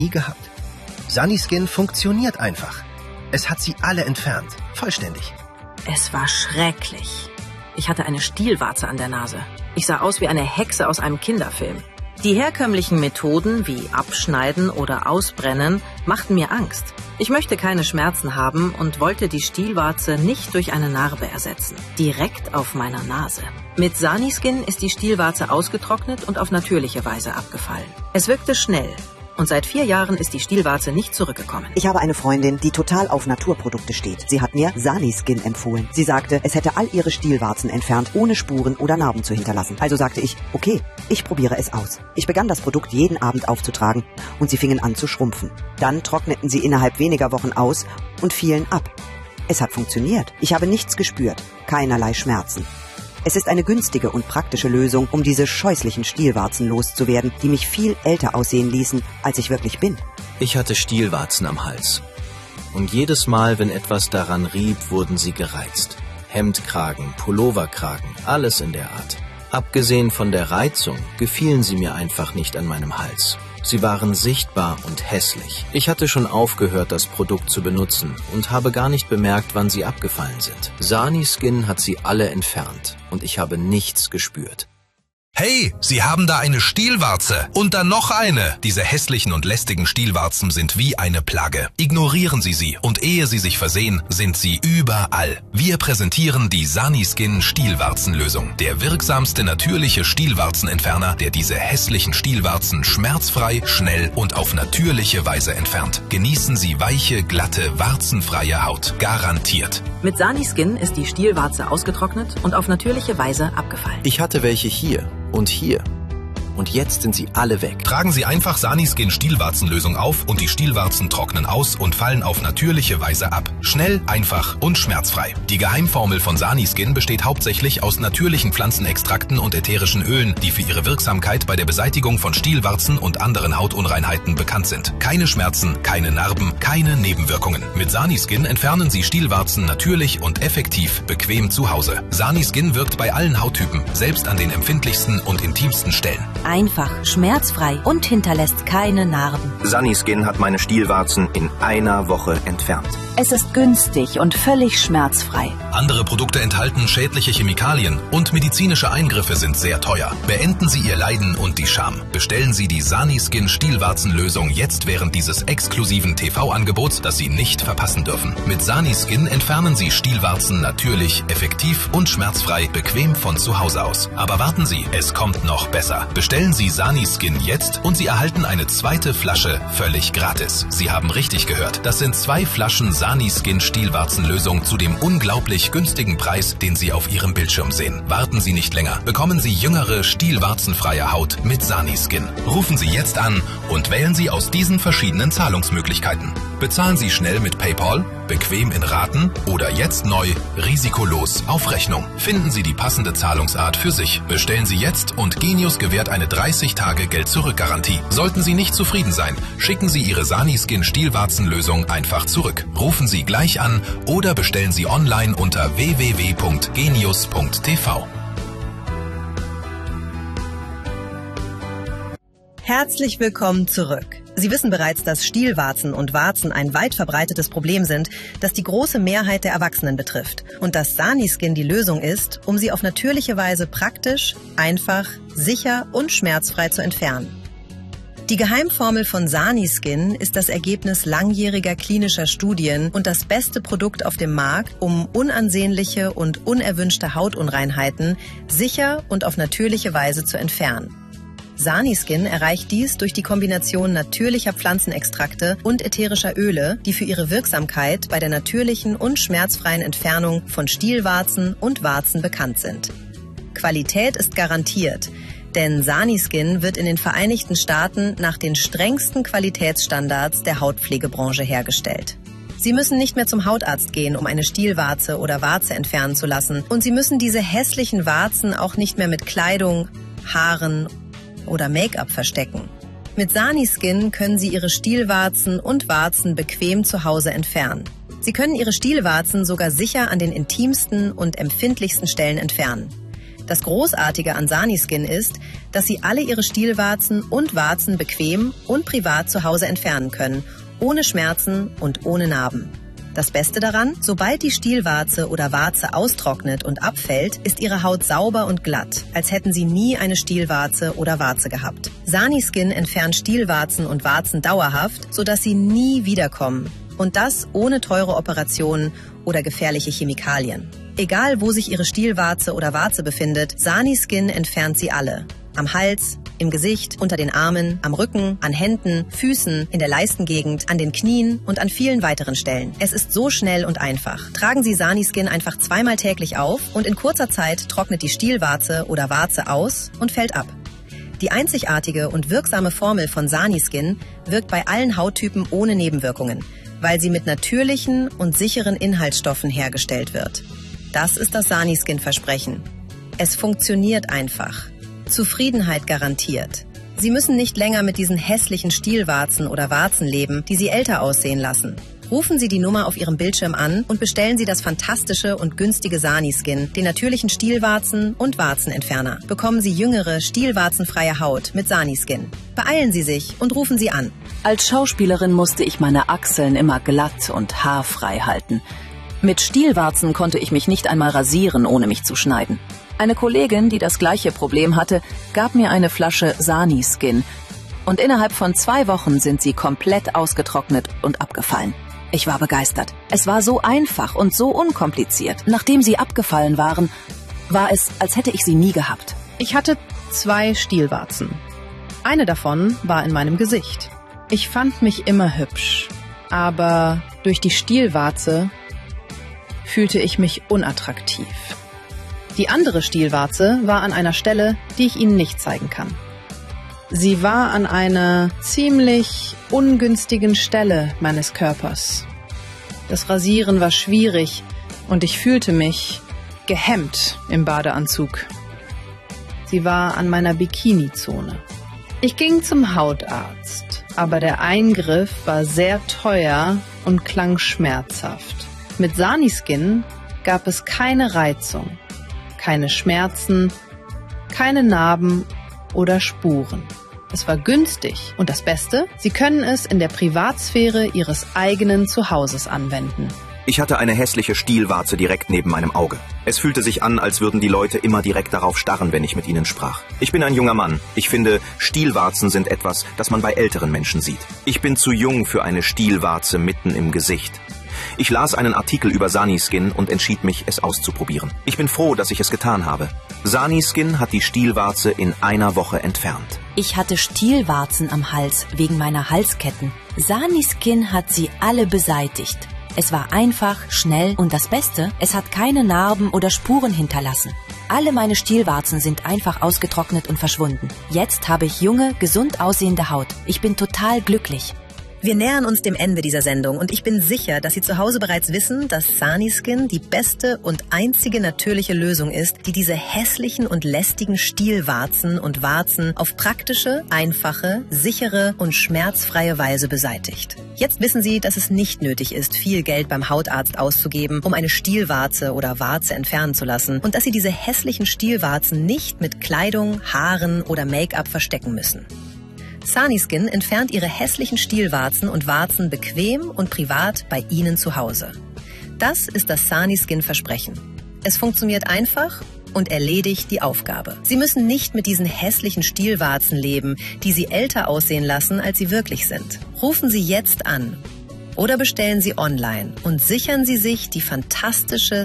nie gehabt. Sunnyskin funktioniert einfach. Es hat sie alle entfernt. Vollständig. Es war schrecklich. Ich hatte eine Stielwarze an der Nase. Ich sah aus wie eine Hexe aus einem Kinderfilm. Die herkömmlichen Methoden wie Abschneiden oder Ausbrennen machten mir Angst. Ich möchte keine Schmerzen haben und wollte die Stielwarze nicht durch eine Narbe ersetzen. Direkt auf meiner Nase. Mit Sunnyskin ist die Stielwarze ausgetrocknet und auf natürliche Weise abgefallen. Es wirkte schnell. Und seit 4 Jahren ist die Stielwarze nicht zurückgekommen. Ich habe eine Freundin, die total auf Naturprodukte steht. Sie hat mir Sunnyskin empfohlen. Sie sagte, es hätte all ihre Stielwarzen entfernt, ohne Spuren oder Narben zu hinterlassen. Also sagte ich, okay, ich probiere es aus. Ich begann das Produkt jeden Abend aufzutragen und sie fingen an zu schrumpfen. Dann trockneten sie innerhalb weniger Wochen aus und fielen ab. Es hat funktioniert. Ich habe nichts gespürt, keinerlei Schmerzen. Es ist eine günstige und praktische Lösung, um diese scheußlichen Stielwarzen loszuwerden, die mich viel älter aussehen ließen, als ich wirklich bin. Ich hatte Stielwarzen am Hals. Und jedes Mal, wenn etwas daran rieb, wurden sie gereizt. Hemdkragen, Pulloverkragen, alles in der Art. Abgesehen von der Reizung gefielen sie mir einfach nicht an meinem Hals. Sie waren sichtbar und hässlich. Ich hatte schon aufgehört, das Produkt zu benutzen und habe gar nicht bemerkt, wann sie abgefallen sind. Sunnyskin hat sie alle entfernt und ich habe nichts gespürt. Hey, Sie haben da eine Stielwarze und dann noch eine. Diese hässlichen und lästigen Stielwarzen sind wie eine Plage. Ignorieren Sie sie und ehe Sie sich versehen, sind sie überall. Wir präsentieren die Sunnyskin Stielwarzenlösung. Der wirksamste natürliche Stielwarzenentferner, der diese hässlichen Stielwarzen schmerzfrei, schnell und auf natürliche Weise entfernt. Genießen Sie weiche, glatte, warzenfreie Haut. Garantiert. Mit Sunnyskin ist die Stielwarze ausgetrocknet und auf natürliche Weise abgefallen. Ich hatte welche hier und hier. Und jetzt sind sie alle weg. Tragen Sie einfach Sunnyskin Stielwarzenlösung auf und die Stielwarzen trocknen aus und fallen auf natürliche Weise ab. Schnell, einfach und schmerzfrei. Die Geheimformel von Sunnyskin besteht hauptsächlich aus natürlichen Pflanzenextrakten und ätherischen Ölen, die für ihre Wirksamkeit bei der Beseitigung von Stielwarzen und anderen Hautunreinheiten bekannt sind. Keine Schmerzen, keine Narben, keine Nebenwirkungen. Mit Sunnyskin entfernen Sie Stielwarzen natürlich und effektiv bequem zu Hause. Sunnyskin wirkt bei allen Hauttypen, selbst an den empfindlichsten und intimsten Stellen. Einfach, schmerzfrei und hinterlässt keine Narben. Sunnyskin hat meine Stielwarzen in einer Woche entfernt. Es ist günstig und völlig schmerzfrei. Andere Produkte enthalten schädliche Chemikalien und medizinische Eingriffe sind sehr teuer. Beenden Sie Ihr Leiden und die Scham. Bestellen Sie die Sunnyskin Stielwarzenlösung jetzt während dieses exklusiven TV-Angebots, das Sie nicht verpassen dürfen. Mit Sunnyskin entfernen Sie Stielwarzen natürlich, effektiv und schmerzfrei, bequem von zu Hause aus. Aber warten Sie, es kommt noch besser. Bestellen Sie Sunnyskin jetzt und Sie erhalten eine zweite Flasche völlig gratis. Sie haben richtig gehört. Das sind 2 Flaschen Sunnyskin Stielwarzenlösung zu dem unglaublich günstigen Preis, den Sie auf Ihrem Bildschirm sehen. Warten Sie nicht länger. Bekommen Sie jüngere, stielwarzenfreie Haut mit Sunnyskin. Rufen Sie jetzt an und wählen Sie aus diesen verschiedenen Zahlungsmöglichkeiten. Bezahlen Sie schnell mit PayPal, bequem in Raten oder jetzt neu, risikolos auf Rechnung. Finden Sie die passende Zahlungsart für sich. Bestellen Sie jetzt und Genius gewährt eine 30-Tage-Geld-Zurück-Garantie. Sollten Sie nicht zufrieden sein, schicken Sie Ihre Sunnyskin Stielwarzenlösung einfach zurück. Rufen Sie gleich an oder bestellen Sie online unter www.genius.tv. Herzlich willkommen zurück. Sie wissen bereits, dass Stielwarzen und Warzen ein weit verbreitetes Problem sind, das die große Mehrheit der Erwachsenen betrifft. Und dass Sunnyskin die Lösung ist, um sie auf natürliche Weise praktisch, einfach, sicher und schmerzfrei zu entfernen. Die Geheimformel von Sunnyskin ist das Ergebnis langjähriger klinischer Studien und das beste Produkt auf dem Markt, um unansehnliche und unerwünschte Hautunreinheiten sicher und auf natürliche Weise zu entfernen. Sunnyskin erreicht dies durch die Kombination natürlicher Pflanzenextrakte und ätherischer Öle, die für ihre Wirksamkeit bei der natürlichen und schmerzfreien Entfernung von Stielwarzen und Warzen bekannt sind. Qualität ist garantiert, denn Sunnyskin wird in den Vereinigten Staaten nach den strengsten Qualitätsstandards der Hautpflegebranche hergestellt. Sie müssen nicht mehr zum Hautarzt gehen, um eine Stielwarze oder Warze entfernen zu lassen. Und Sie müssen diese hässlichen Warzen auch nicht mehr mit Kleidung, Haaren oder Make-up verstecken. Mit Sunnyskin können Sie Ihre Stielwarzen und Warzen bequem zu Hause entfernen. Sie können Ihre Stielwarzen sogar sicher an den intimsten und empfindlichsten Stellen entfernen. Das Großartige an Saniskin ist, dass Sie alle Ihre Stielwarzen und Warzen bequem und privat zu Hause entfernen können, ohne Schmerzen und ohne Narben. Das Beste daran, sobald die Stielwarze oder Warze austrocknet und abfällt, ist Ihre Haut sauber und glatt, als hätten Sie nie eine Stielwarze oder Warze gehabt. Saniskin entfernt Stielwarzen und Warzen dauerhaft, sodass sie nie wiederkommen. Und das ohne teure Operationen oder gefährliche Chemikalien. Egal, wo sich Ihre Stielwarze oder Warze befindet, Saniskin entfernt sie alle. Am Hals, im Gesicht, unter den Armen, am Rücken, an Händen, Füßen, in der Leistengegend, an den Knien und an vielen weiteren Stellen. Es ist so schnell und einfach. Tragen Sie Saniskin einfach 2-mal täglich auf und in kurzer Zeit trocknet die Stielwarze oder Warze aus und fällt ab. Die einzigartige und wirksame Formel von Saniskin wirkt bei allen Hauttypen ohne Nebenwirkungen, weil sie mit natürlichen und sicheren Inhaltsstoffen hergestellt wird. Das ist das Saniskin-Versprechen. Es funktioniert einfach. Zufriedenheit garantiert. Sie müssen nicht länger mit diesen hässlichen Stielwarzen oder Warzen leben, die Sie älter aussehen lassen. Rufen Sie die Nummer auf Ihrem Bildschirm an und bestellen Sie das fantastische und günstige Saniskin, den natürlichen Stielwarzen- und Warzenentferner. Bekommen Sie jüngere, stielwarzenfreie Haut mit Saniskin. Beeilen Sie sich und rufen Sie an. Als Schauspielerin musste ich meine Achseln immer glatt und haarfrei halten. Mit Stielwarzen konnte ich mich nicht einmal rasieren, ohne mich zu schneiden. Eine Kollegin, die das gleiche Problem hatte, gab mir eine Flasche Saniskin. Und innerhalb von 2 Wochen sind sie komplett ausgetrocknet und abgefallen. Ich war begeistert. Es war so einfach und so unkompliziert. Nachdem sie abgefallen waren, war es, als hätte ich sie nie gehabt. Ich hatte 2 Stielwarzen. Eine davon war in meinem Gesicht. Ich fand mich immer hübsch. Aber durch die Stielwarze fühlte ich mich unattraktiv. Die andere Stielwarze war an einer Stelle, die ich Ihnen nicht zeigen kann. Sie war an einer ziemlich ungünstigen Stelle meines Körpers. Das Rasieren war schwierig und ich fühlte mich gehemmt im Badeanzug. Sie war an meiner Bikini-Zone. Ich ging zum Hautarzt, aber der Eingriff war sehr teuer und klang schmerzhaft. Mit Saniskin gab es keine Reizung, keine Schmerzen, keine Narben oder Spuren. Es war günstig und das Beste, Sie können es in der Privatsphäre Ihres eigenen Zuhauses anwenden. Ich hatte eine hässliche Stielwarze direkt neben meinem Auge. Es fühlte sich an, als würden die Leute immer direkt darauf starren, wenn ich mit ihnen sprach. Ich bin ein junger Mann. Ich finde, Stielwarzen sind etwas, das man bei älteren Menschen sieht. Ich bin zu jung für eine Stielwarze mitten im Gesicht. Ich las einen Artikel über Saniskin und entschied mich, es auszuprobieren. Ich bin froh, dass ich es getan habe. Saniskin hat die Stielwarze in 1 Woche entfernt. Ich hatte Stielwarzen am Hals wegen meiner Halsketten. Saniskin hat sie alle beseitigt. Es war einfach, schnell und das Beste, es hat keine Narben oder Spuren hinterlassen. Alle meine Stielwarzen sind einfach ausgetrocknet und verschwunden. Jetzt habe ich junge, gesund aussehende Haut. Ich bin total glücklich. Wir nähern uns dem Ende dieser Sendung und ich bin sicher, dass Sie zu Hause bereits wissen, dass Saniskin die beste und einzige natürliche Lösung ist, die diese hässlichen und lästigen Stielwarzen und Warzen auf praktische, einfache, sichere und schmerzfreie Weise beseitigt. Jetzt wissen Sie, dass es nicht nötig ist, viel Geld beim Hautarzt auszugeben, um eine Stielwarze oder Warze entfernen zu lassen und dass Sie diese hässlichen Stielwarzen nicht mit Kleidung, Haaren oder Make-up verstecken müssen. Saniskin entfernt Ihre hässlichen Stielwarzen und Warzen bequem und privat bei Ihnen zu Hause. Das ist das Saniskin-Versprechen. Es funktioniert einfach und erledigt die Aufgabe. Sie müssen nicht mit diesen hässlichen Stielwarzen leben, die Sie älter aussehen lassen, als sie wirklich sind. Rufen Sie jetzt an oder bestellen Sie online und sichern Sie sich die fantastische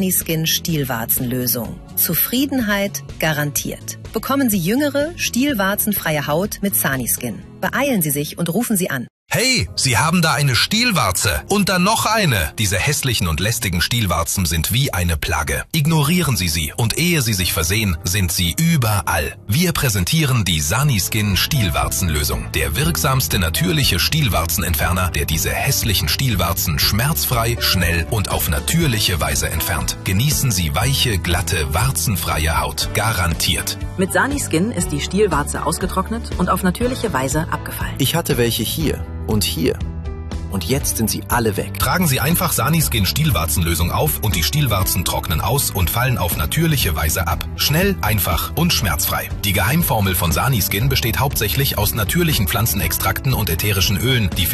Saniskin-Stielwarzenlösung. Zufriedenheit garantiert. Bekommen Sie jüngere, stielwarzenfreie Haut mit Saniskin. Beeilen Sie sich und rufen Sie an. Hey, Sie haben da eine Stielwarze und dann noch eine. Diese hässlichen und lästigen Stielwarzen sind wie eine Plage. Ignorieren Sie sie und ehe Sie sich versehen, sind sie überall. Wir präsentieren die Saniskin Stielwarzenlösung. Der wirksamste natürliche Stielwarzenentferner, der diese hässlichen Stielwarzen schmerzfrei, schnell und auf natürliche Weise entfernt. Genießen Sie weiche, glatte, warzenfreie Haut. Garantiert. Mit Saniskin ist die Stielwarze ausgetrocknet und auf natürliche Weise abgefallen. Ich hatte welche hier und hier. und jetzt sind sie alle weg. Tragen Sie einfach Saniskin Stielwarzenlösung auf und die Stielwarzen trocknen aus und fallen auf natürliche Weise ab. Schnell, einfach und schmerzfrei. Die Geheimformel von Saniskin besteht hauptsächlich aus natürlichen Pflanzenextrakten und ätherischen Ölen, die